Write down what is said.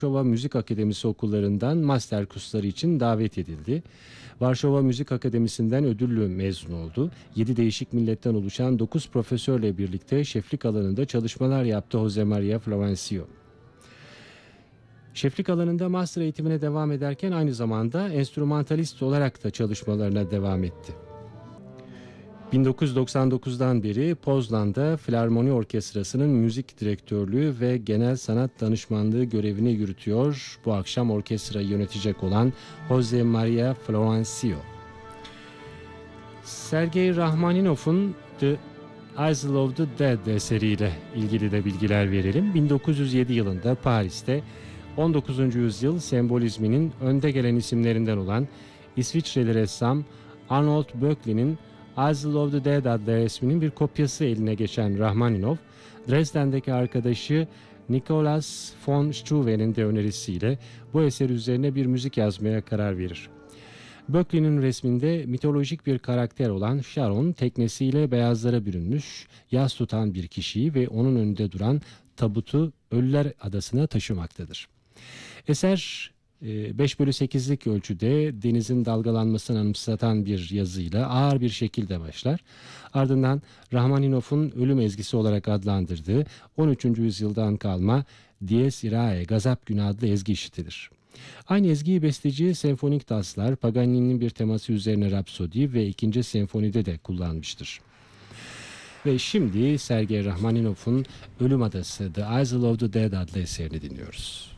Varşova Müzik Akademisi okullarından master kursları için davet edildi. Varşova Müzik Akademisi'nden ödüllü mezun oldu. 7 değişik milletten oluşan 9 profesörle birlikte şeflik alanında çalışmalar yaptı Jose Maria Florencio. Şeflik alanında master eğitimine devam ederken aynı zamanda enstrümantalist olarak da çalışmalarına devam etti. 1999'dan beri Poznan'da Filarmoni Orkestrası'nın müzik direktörlüğü ve genel sanat danışmanlığı görevini yürütüyor. Bu akşam orkestrayı yönetecek olan Jose Maria Florencio. Sergei Rachmaninoff'un The Isle of the Dead eseriyle ilgili de bilgiler verelim. 1907 yılında Paris'te 19. yüzyıl sembolizminin önde gelen isimlerinden olan İsviçreli ressam Arnold Böcklin'in Isle of the Dead adlı resminin bir kopyası eline geçen Rachmaninoff, Dresden'deki arkadaşı Nikolaus von Struve'nin de önerisiyle bu eser üzerine bir müzik yazmaya karar verir. Böcklin'in resminde mitolojik bir karakter olan Charon teknesiyle beyazlara bürünmüş, yas tutan bir kişiyi ve onun önünde duran tabutu Ölüler Adası'na taşımaktadır. Eser 5/8'lik ölçüde denizin dalgalanmasını anımsatan bir yazıyla ağır bir şekilde başlar. Ardından Rachmaninoff'un ölüm ezgisi olarak adlandırdığı 13. yüzyıldan kalma Dies Irae, Gazap Günü adlı ezgi işitilir. Aynı ezgiyi besteci senfonik taslar, Paganini'nin bir teması üzerine Rapsodi ve 2. senfonide de kullanmıştır. Ve şimdi Sergei Rachmaninoff'un Ölüm Adası The Isle of the Dead adlı eserini dinliyoruz.